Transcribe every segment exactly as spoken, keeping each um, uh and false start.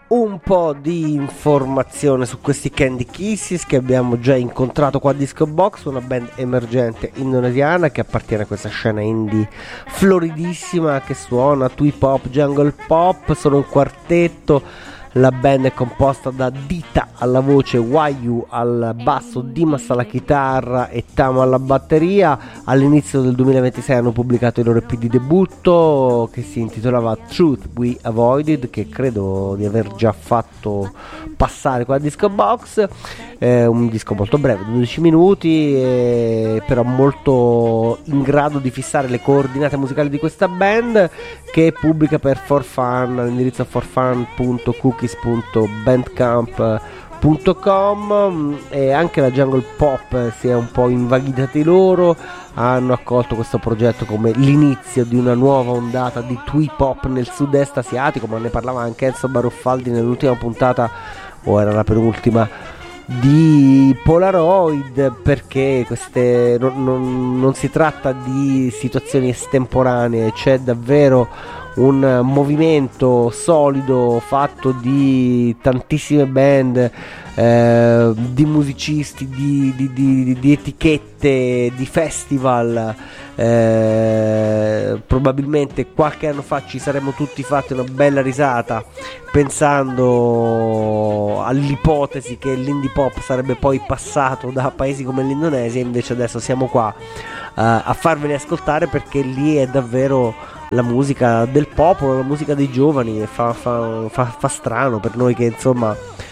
un po' di informazione su questi Candy Kisses che abbiamo già incontrato qua a Disco Box, una band emergente indonesiana che appartiene a questa scena indie floridissima che suona tweet pop, jungle pop. Sono un quartetto. La band è composta da Dita alla voce, Wayu al basso, Dimas alla chitarra e Tamo alla batteria. All'inizio del duemilaventisei hanno pubblicato il loro E P di debutto che si intitolava Truth We Avoided, che credo di aver già fatto passare qua a Disco Box. È un disco molto breve, dodici minuti, eh, però molto in grado di fissare le coordinate musicali di questa band, che pubblica per For Fun all'indirizzo forfun punto cookies punto bandcamp punto com. E anche la jungle pop si è un po' invaghita di loro, hanno accolto questo progetto come l'inizio di una nuova ondata di twee pop nel sud-est asiatico, ma ne parlava anche Enzo Baruffaldi nell'ultima puntata, o era la penultima, di Polaroid, perché queste non, non, non si tratta di situazioni estemporanee, c'è davvero un movimento solido fatto di tantissime band, eh, di musicisti, di, di, di, di etichette, di festival. Eh, probabilmente qualche anno fa ci saremmo tutti fatti una bella risata pensando all'ipotesi che l'indie pop sarebbe poi passato da paesi come l'Indonesia, invece adesso siamo qua uh, a farveli ascoltare, perché lì è davvero la musica del popolo, la musica dei giovani, e fa, fa, fa, fa strano per noi che insomma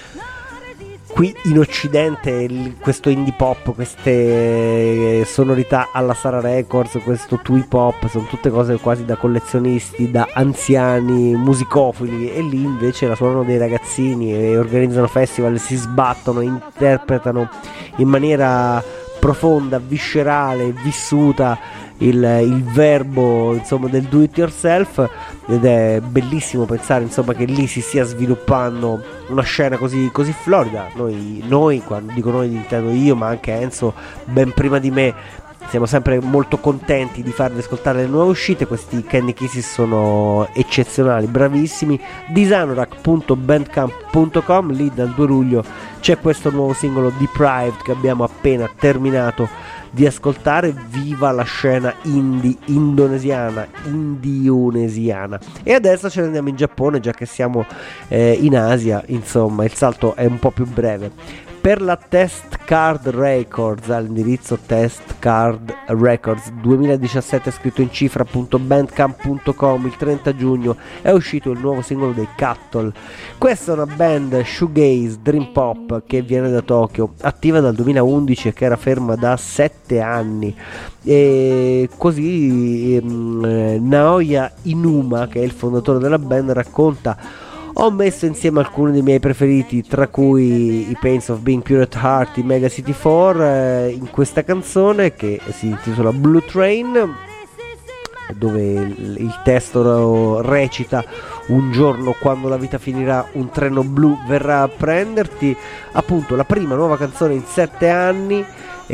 qui in occidente il, questo indie pop, queste sonorità alla Sara Records, questo twee pop sono tutte cose quasi da collezionisti, da anziani musicofili, e lì invece la suonano dei ragazzini e organizzano festival, si sbattono, interpretano in maniera profonda, viscerale, vissuta il, il verbo insomma del do it yourself, ed è bellissimo pensare insomma che lì si stia sviluppando una scena così, così florida. Noi, noi, quando dico noi intendo io, ma anche Enzo ben prima di me, siamo sempre molto contenti di farvi ascoltare le nuove uscite. Questi Candy Kisses sono eccezionali, bravissimi. disanorak punto bandcamp punto com, lì dal due luglio c'è questo nuovo singolo Deprived che abbiamo appena terminato di ascoltare. Viva la scena indie indonesiana, indionesiana. E adesso ce ne andiamo in Giappone, già che siamo eh, in Asia, insomma il salto è un po' più breve. Per la Test Card Records, all'indirizzo Test Card Records duemiladiciassette scritto in cifra punto bandcamp punto com, il trenta giugno è uscito il nuovo singolo dei Cattle. Questa è una band shoegaze dream pop che viene da Tokyo, attiva dal duemilaundici e che era ferma da sette anni. E così ehm, Naoya Inuma, che è il fondatore della band, racconta: ho messo insieme alcuni dei miei preferiti, tra cui i Pains of Being Pure at Heart, i Mega City four, eh, in questa canzone che si intitola Blue Train, dove il, il testo recita: un giorno quando la vita finirà un treno blu verrà a prenderti. Appunto la prima nuova canzone in sette anni,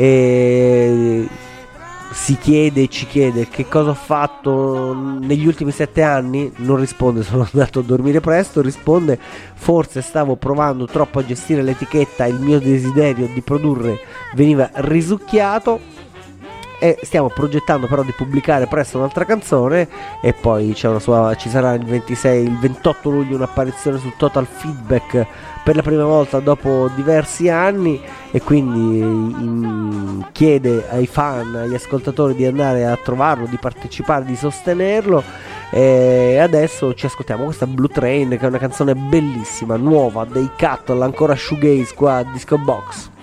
e si chiede, ci chiede che cosa ho fatto negli ultimi sette anni. Non risponde sono andato a dormire presto, risponde forse stavo provando troppo a gestire l'etichetta, il mio desiderio di produrre veniva risucchiato, e stiamo progettando però di pubblicare presto un'altra canzone. E poi c'è una sua, ci sarà il ventisei, il ventotto luglio un'apparizione su Total Feedback per la prima volta dopo diversi anni, e quindi in, chiede ai fan, agli ascoltatori di andare a trovarlo, di partecipare, di sostenerlo. E adesso ci ascoltiamo questa Blue Train, che è una canzone bellissima, nuova, dei Cattle, ancora shoegaze qua a Disco Box.